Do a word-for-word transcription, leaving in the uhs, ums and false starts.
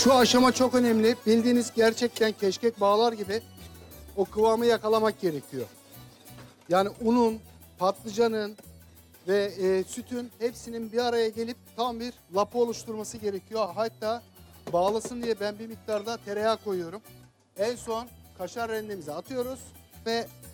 Şu aşama çok önemli. Bildiğiniz gerçekten keşkek bağlar gibi o kıvamı yakalamak gerekiyor. Yani unun, patlıcanın ve e, sütün hepsinin bir araya gelip tam bir lapa oluşturması gerekiyor. Hatta bağlasın diye ben bir miktarda tereyağı koyuyorum. En son kaşar rendemizi atıyoruz ve